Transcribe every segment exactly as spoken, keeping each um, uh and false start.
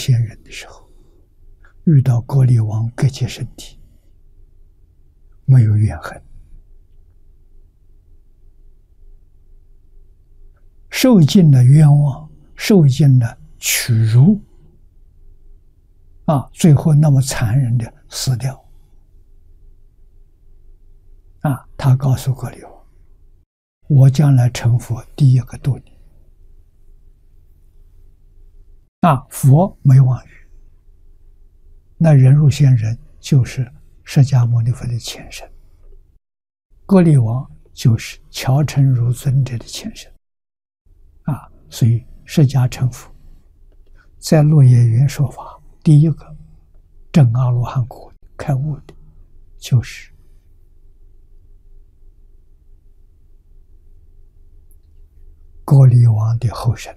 仙人的时候，遇到割力王割截身体，没有怨恨，受尽了冤枉，受尽了屈辱，啊，最后那么残忍的死掉。啊，他告诉割力王，我将来成佛，第一个度你。啊，佛没妄语，那忍辱仙人就是释迦牟尼佛的前身，割力王就是乔成如尊者的前身。啊，所以释迦成佛，在落叶云说法，第一个证阿罗汉果开悟的，就是割力王的后身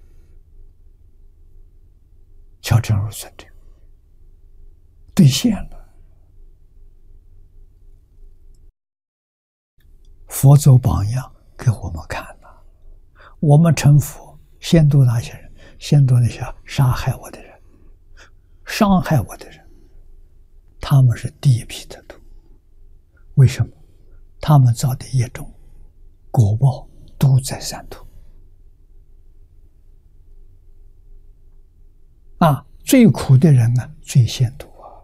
乔成如尊者，兑现了。佛走榜样给我们看了，我们成佛先度哪些人？先度那些杀害我的人，伤害我的人，他们是第一批的度。为什么？他们造的业种果报都在三途。啊，最苦的人啊，最先度啊！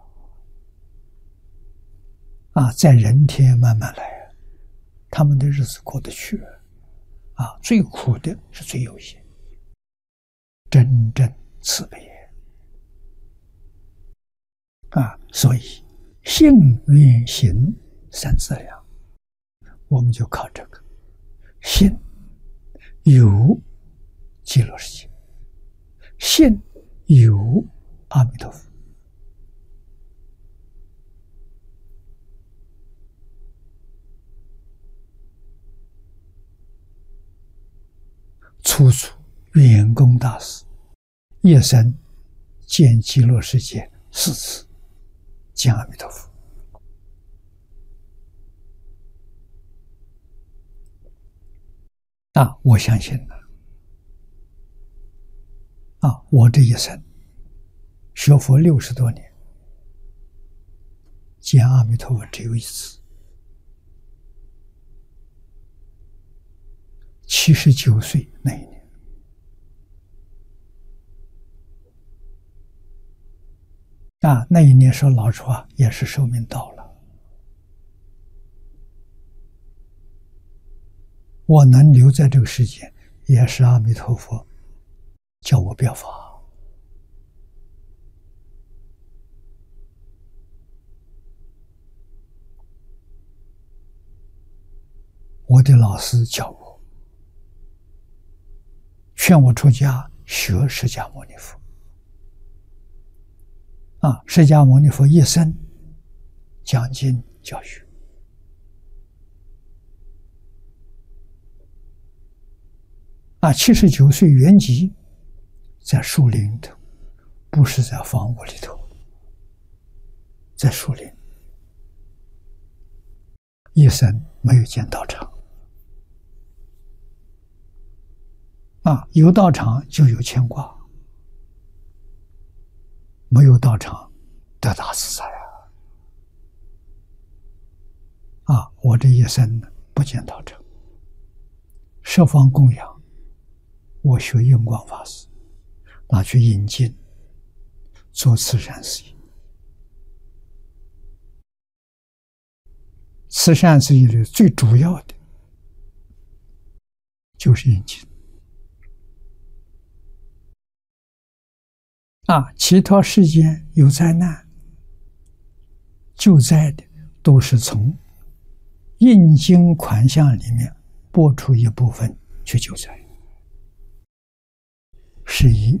啊，在人天慢慢来，他们的日子过得去。啊，最苦的是最有限，真正慈悲。啊，所以信愿行三资粮，我们就靠这个信有极乐世界，信有阿弥陀佛。初祖圆光大师一生见极乐世界四次，见阿弥陀佛。啊，我相信了。啊，我这一生学佛六十多年，见阿弥陀佛只有一次。七十九岁那一年，啊，那一年说老实话，也是寿命到了。我能留在这个世界，也是阿弥陀佛叫我表法。我的老师教我，劝我出家学释迦牟尼佛。啊，释迦牟尼佛一生讲经教学，啊，七十九岁圆寂在树林里头，不是在房屋里头，在树林，一生没有见道场。啊，有道场就有牵挂，没有道场得大自在啊！啊，我这一生不见道场，十方供养，我学印光法师，拿去引经，做慈善事业。慈善事业里最主要的就是引经。啊，其他世间有灾难、救灾的，都是从印经款项里面拨出一部分去救灾，是以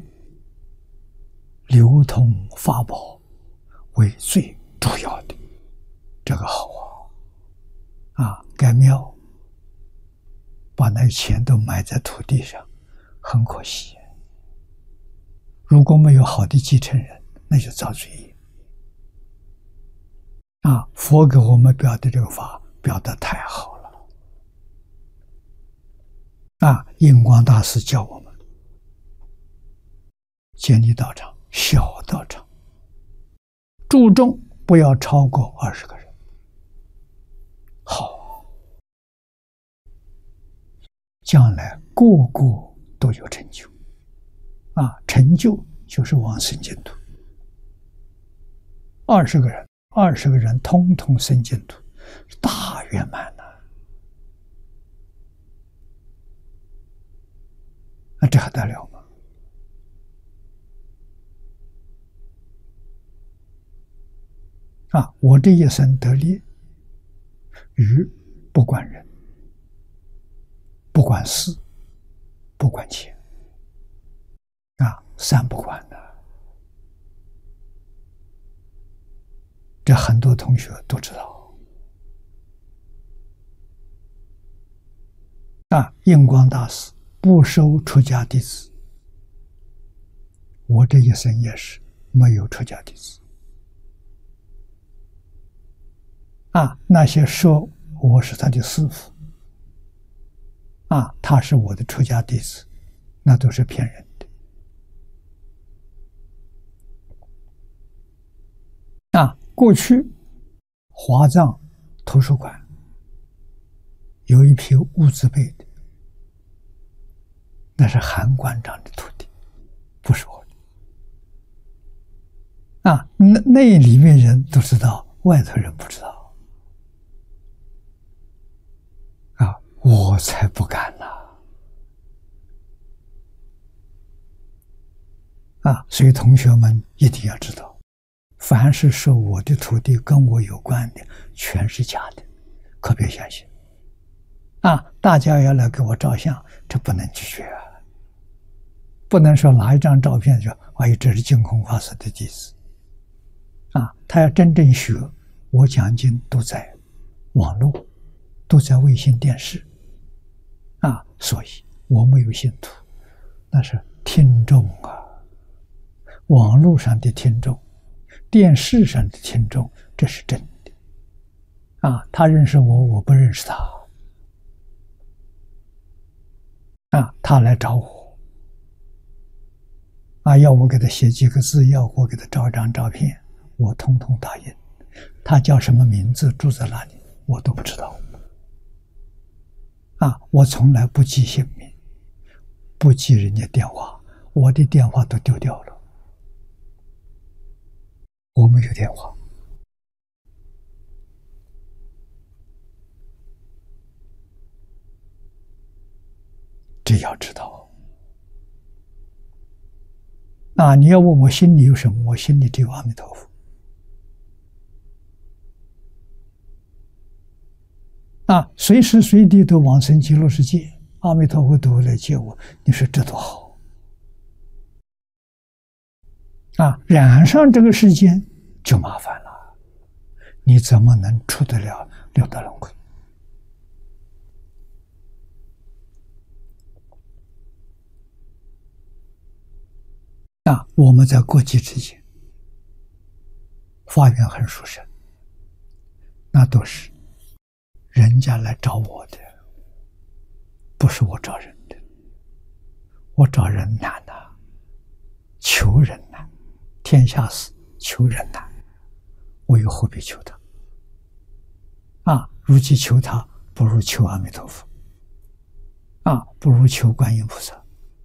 流通法宝为最主要的。这个好啊！啊，盖庙把那钱都埋在土地上，很可惜。如果没有好的继承人，那就造罪业。啊，佛给我们表的这个法表得太好了。啊，印光大师教我们建立道场，小到注重不要超过二十个人。好，将来个个都有成就啊！成就就是往生净土。二十个人，二十个人通通生净土，大圆满呐！那这还得了吗？啊！我这一生得利，于不管人，不管事，不管钱，啊，三不管的。这很多同学都知道。啊，印光大师不收出家弟子，我这一生也是没有出家弟子。啊，那些说我是他的师父，啊，他是我的出家弟子，那都是骗人的。啊，过去华藏图书馆有一批乌兹贝的，那是韩馆长的徒弟，不是我的。啊，那那里面人都知道，外头人不知道。啊，我才不敢呢！啊，所以同学们一定要知道，凡是说我的徒弟跟我有关的，全是假的，可别相信。啊，大家要来给我照相，这不能拒绝啊！不能说拿一张照片说，哎，这是净空法师的弟子。啊，他要真正学，我讲经都在网络，都在卫星电视。啊，所以我没有信徒，那是听众啊，网络上的听众，电视上的听众，这是真的。啊，他认识我，我不认识他。啊，他来找我，啊，要我给他写几个字，要我给他照一张照片，我通通答应。他叫什么名字，住在哪里，我都不知道。啊，我从来不记姓名，不记人家电话，我的电话都丢掉了，我没有电话。这要知道。啊，你要问我心里有什么，我心里只有阿弥陀佛。啊，随时随地都往生极乐世界，阿弥陀佛都会来接我，你说这多好！啊，染上这个世间就麻烦了，你怎么能出得了六道轮回？啊，我们在国际之间发愿很殊胜，那都是人家来找我的，不是我找人的。我找人难呐、啊，求人难，天下事求人难，我又何必求他？啊，如其求他，不如求阿弥陀佛。啊，不如求观音菩萨。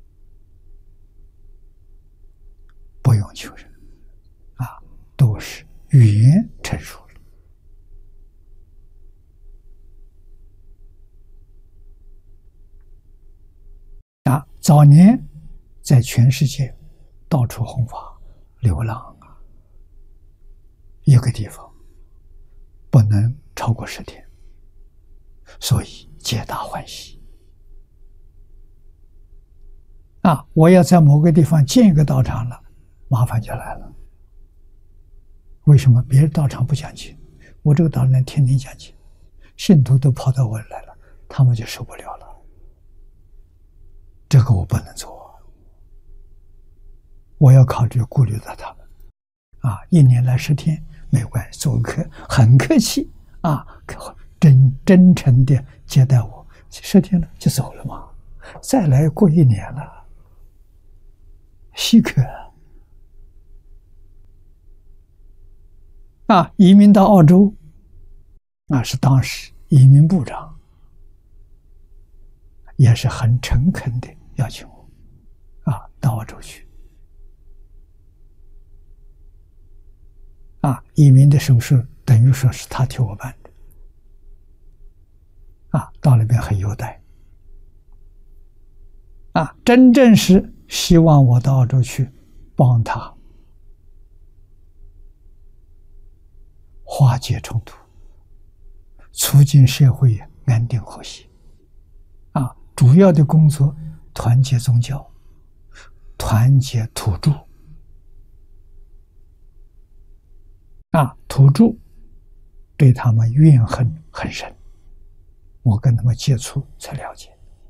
不用求人，啊，都是语言成熟了。啊，早年在全世界到处弘法流浪啊，一个地方不能超过十天，所以皆大欢喜。啊，我要在某个地方建一个道场了，麻烦就来了。为什么别的道场不讲经，我这个道场天天讲经，信徒都跑到我来了，他们就受不了了。这个我不能做，我要考虑顾虑到他们。啊，一年来十天没关系，做客很客气啊，真真诚的接待我，十天了就走了嘛，再来过一年了，稀客。 啊，移民到澳洲，那是当时移民部长，也是很诚恳的邀请我，啊，到澳洲去。啊，移民的手续等于说是他替我办的，啊，到那边很优待，啊，真正是希望我到澳洲去帮他化解冲突，促进社会安定和谐。啊，主要的工作团结宗教，团结土著。啊，土著对他们怨恨很深，我跟他们接触才了解。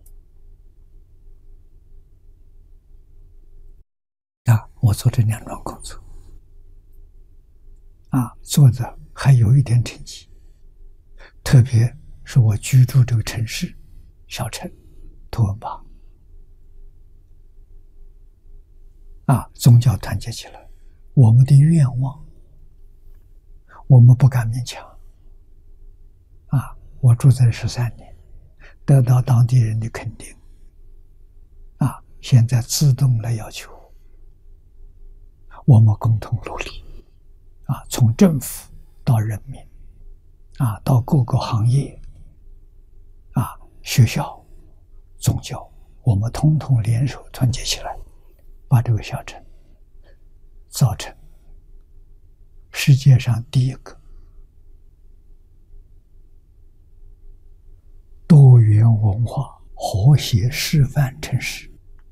啊，我做这两桩工作，啊，做的还有一点成绩，特别是我居住这个城市小城图文巴，啊，宗教团结起来，我们的愿望我们不敢勉强。啊，我住在十三年，得到当地人的肯定。啊，现在自动来要求我们共同努力。啊，从政府到人民，啊，到各个行业，啊，学校、宗教，我们统统联手团结起来，把这个小城造成世界上第一个多元文化和谐示范城市。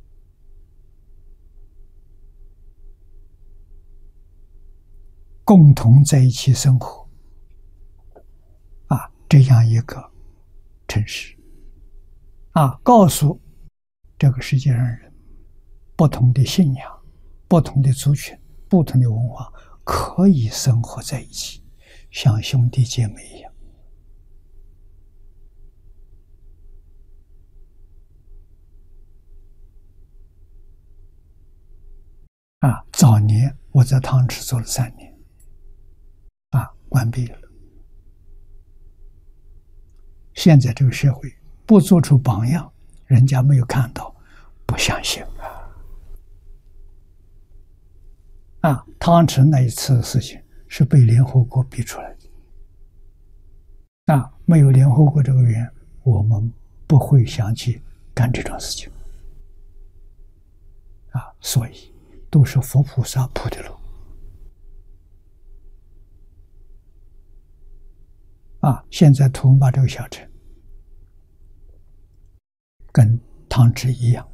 共同在一起生活，啊，这样一个城市，啊，告诉这个世界上人，不同的信仰、不同的族群、不同的文化可以生活在一起，像兄弟姐妹一样。啊，早年我在汤池做了三年，啊，关闭了。现在这个社会不做出榜样，人家没有看到，不相信啊。啊，汤池那一次的事情是被联合国逼出来的。啊，没有联合国这个缘，我们不会想去干这种事情。啊，所以都是佛菩萨铺的路。啊，现在图文巴这个小城跟汤池一样。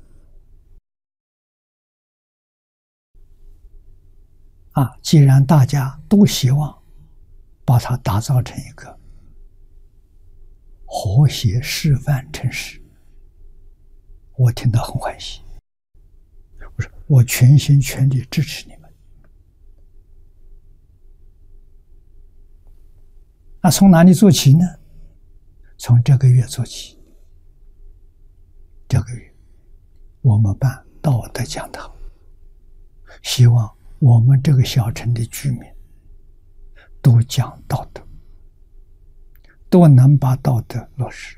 啊，既然大家都希望把它打造成一个和谐示范城市，我听到很欢喜。我说我全心全力支持你们。那从哪里做起呢？从这个月做起。这个月我们办道德讲堂，希望我们这个小城的居民都讲道德，都能把道德落实。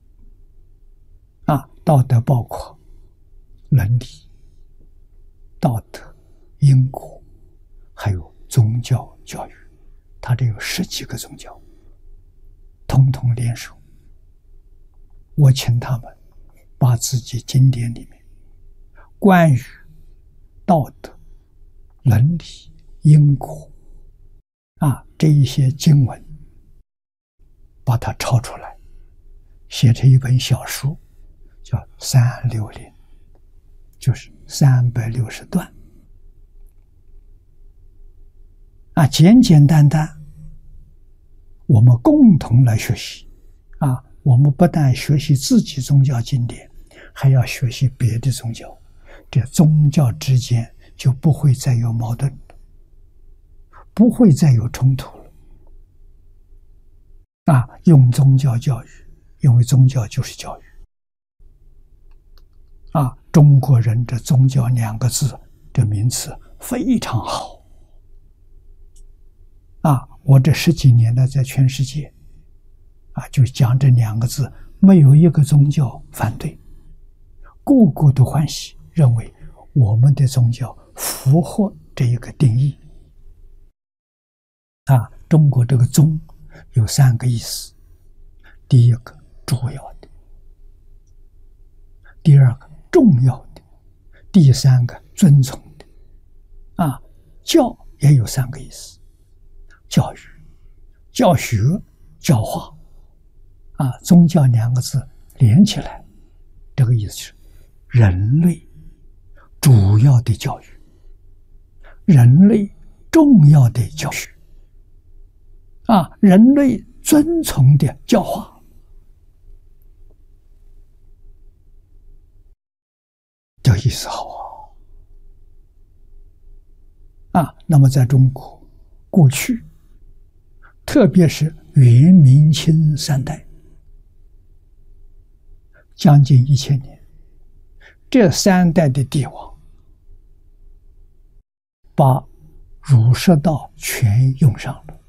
啊，道德包括伦理、道德、因果，还有宗教教育。它这有十几个宗教，统统联手。我请他们把自己经典里面关于道德、伦理、因果啊这一些经文，把它抄出来，写成一本小书，叫《三六零》，就是三百六十段。啊，简简单单，我们共同来学习。啊，我们不但学习自己宗教经典，还要学习别的宗教，这宗教之间就不会再有矛盾，不会再有冲突了。啊，用宗教教育，因为宗教就是教育。啊，中国人这宗教两个字这名词非常好。啊， 我这十几年呢，在全世界，啊，就讲这两个字，没有一个宗教反对，个个都欢喜，认为我们的宗教符合这一个定义。啊，中国这个宗有三个意思：第一个主要的，第二个重要的，第三个尊崇的。啊，教也有三个意思：教育、教学、教化。啊，宗教两个字连起来，这个意思是人类主要的教育，人类重要的教学，啊，人类遵从的教化。这意思好啊！啊，那么在中国过去，特别是元、明、清三代，将近一千年，这三代的帝王把儒释道全用上了。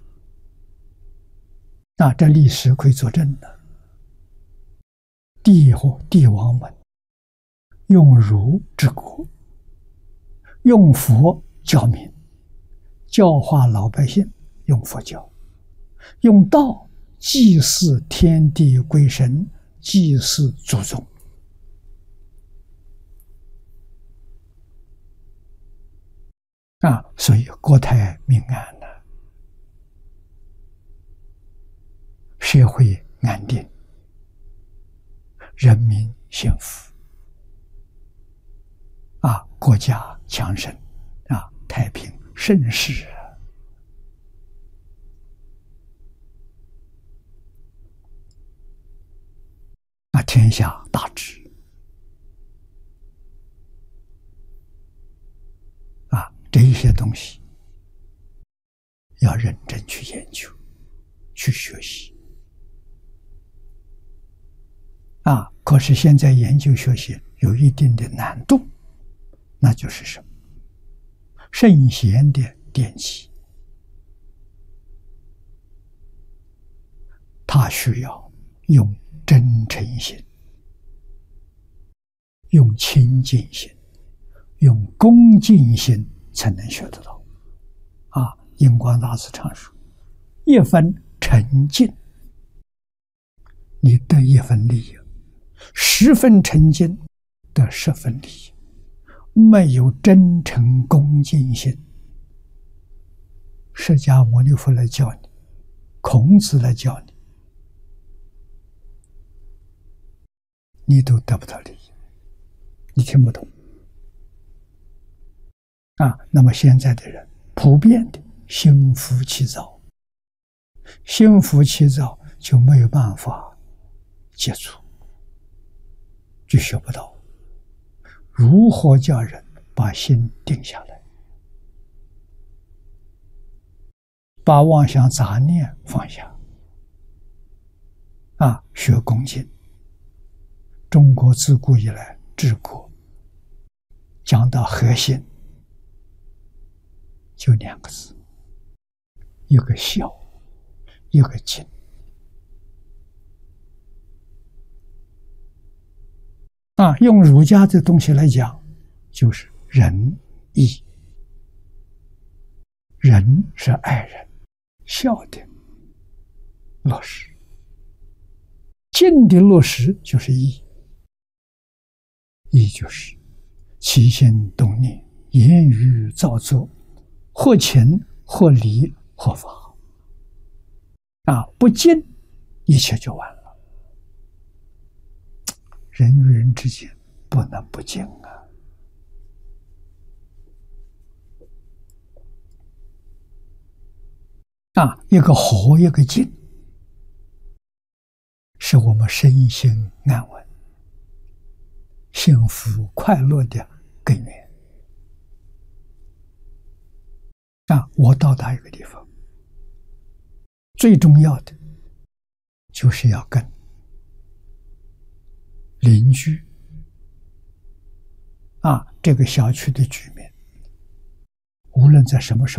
那这历史可以作证的，帝或帝王们用儒治国，用佛教民，教化老百姓，用佛教，用道祭祀天地鬼神，祭祀祖宗。啊，所以国泰民安了，社会安定，人民幸福，啊，国家强盛，啊，太平盛世。啊，天下大治。啊，这一些东西要认真去研究，去学习。啊，可是现在研究学习有一定的难度，那就是什么？圣贤的典籍，它需要用真诚心，用清净心，用恭敬心才能学得到。啊，印光大师常说，一分诚敬，你得一分利益；十分诚敬，得十分利益。没有真诚恭敬心，释迦牟尼佛来教你，孔子来教你，你都得不到利益，你听不懂。啊，那么现在的人普遍的心浮气躁，心浮气躁就没有办法接触，就学不到。如何叫人把心定下来，把妄想杂念放下？啊，学恭敬。中国自古以来治国讲到核心，就两个字，一个孝，一个敬。啊，用儒家的东西来讲，就是仁义。仁是爱人，孝的落实，敬的落实就是义。义就是起心动念，言语造作，或情或理或法。啊，不敬，一切就完了。人与人之间不能不敬啊！啊，一个和，一个敬，是我们身心安稳、幸福快乐的根源。啊，我到达一个地方，最重要的就是要跟邻居，啊，这个小区的居民，无论在什么时候